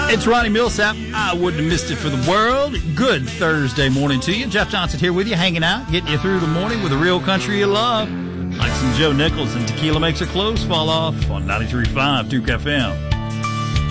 It's Ronnie Millsap. I wouldn't have missed it for the world. Good Thursday morning to you. Jeff Johnson here with you, hanging out, getting you through the morning with the real country you love. Like some Joe Nichols and Tequila Makes Her Clothes Fall Off on 93.5 Duke FM.